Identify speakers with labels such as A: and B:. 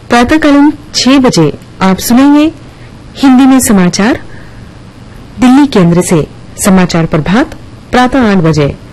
A: प्रातःकालीन 6 बजे आप सुनेंगे हिंदी में समाचार दिल्ली केंद्र से। समाचार प्रभात प्रातः 8 बजे